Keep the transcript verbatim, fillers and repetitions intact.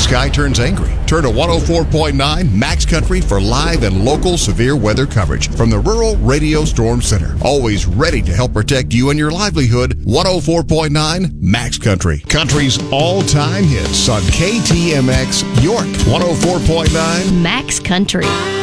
sky turns angry. Turn to one oh four point nine Max Country for live and local severe weather coverage from the Rural Radio Storm Center. Always ready to help protect you and your livelihood. one oh four point nine Max Country. Country's all-time hits on K T M X York. one oh four point nine Max Country.